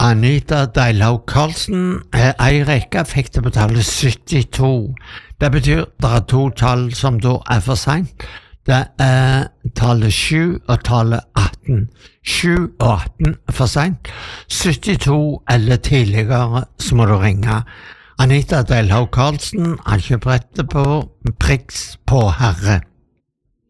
Anita Deilaug Karlsen, ei rekke fikk det på tallet 72. Det betyr det er to tall som da for sent. Det tallet 7 og tallet 18. 7 og 18 for sent. 72 eller tidligere så må du ringe. Anita Deilaug Karlsen har ikke brettet på priks på herre.